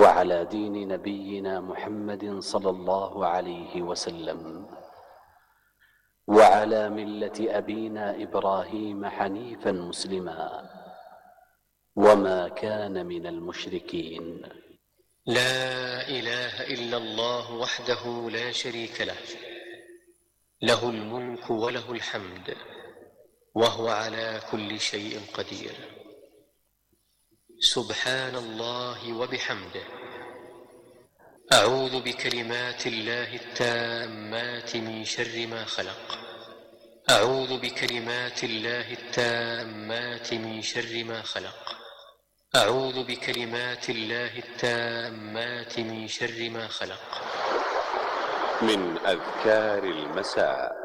وعلى دين نبينا محمد صلى الله عليه وسلم، وعلى ملة أبينا إبراهيم حنيفا مسلما، وما كان من المشركين. لا إله إلا الله وحده لا شريك له، له الملك وله الحمد، وهو على كل شيء قدير. سبحان الله وبحمده. أعوذ بكلمات الله التامات من شر ما خلق. أعوذ بكلمات الله التامات من شر ما خلق. أعوذ بكلمات الله التامات من شر ما خلق. من أذكار المساء: